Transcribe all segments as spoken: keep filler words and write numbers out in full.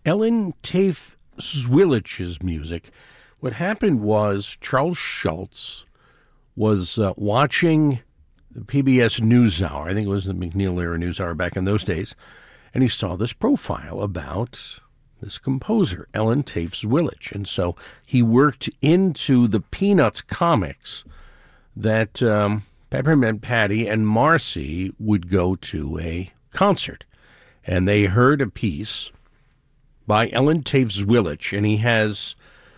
Ellen Tafe Zwillich's music. What happened was Charles Schulz was uh, watching the P B S NewsHour. I think it was the McNeil-era NewsHour back in those days. And he saw this profile about this composer, Ellen Tafe Zwillich. And so he worked into the Peanuts comics that um, Peppermint Patty and Marcy would go to a concert. And they heard a piece by Ellen Tafe Zwillich, and he has,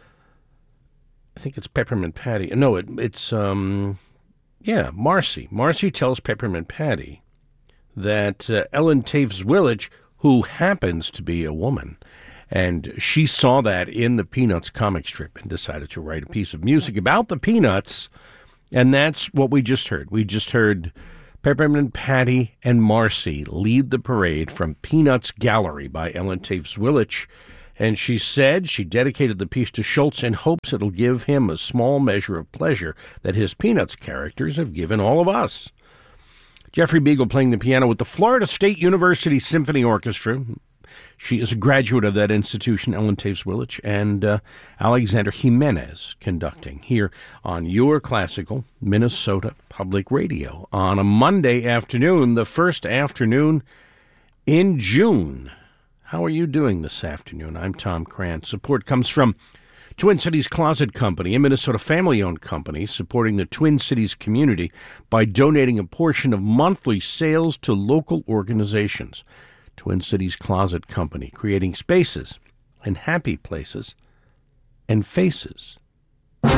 I think it's Peppermint Patty. No, it, it's, um, yeah, Marcy. Marcy tells Peppermint Patty that uh, Ellen Tafe Zwillich, who happens to be a woman, and she saw that in the Peanuts comic strip and decided to write a piece of music about the Peanuts, and that's what we just heard. We just heard Peppermint Patty and Marcy lead the parade from Peanuts Gallery by Ellen Tafe Zwillich, and she said she dedicated the piece to Schulz in hopes it'll give him a small measure of pleasure that his Peanuts characters have given all of us. Jeffrey Beagle playing the piano with the Florida State University Symphony Orchestra. She is a graduate of that institution, Ellen Tafe Zwillich, and uh, Alexander Jimenez conducting here on your classical Minnesota Public Radio on a Monday afternoon, the first afternoon in June. How are you doing this afternoon? I'm Tom Krantz. Support comes from Twin Cities Closet Company, a Minnesota family-owned company supporting the Twin Cities community by donating a portion of monthly sales to local organizations. Twin Cities Closet Company, creating spaces and happy places and faces